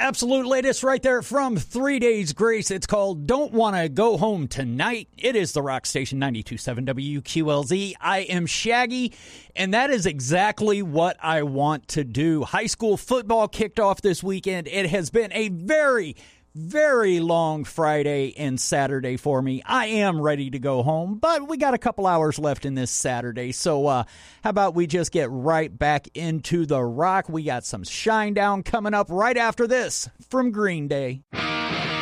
Absolute latest right there from 3 Days Grace. It's called Don't Wanna Go Home Tonight. It is the Rock Station 92.7 WQLZ. I am Shaggy, and that is exactly what I want to do. High school football kicked off this weekend. It has been a very long Friday and Saturday for me. I am ready to go home, but we got a couple hours left in this Saturday. So how about we just get right back into the rock? We got some Shinedown coming up right after this from Green Day.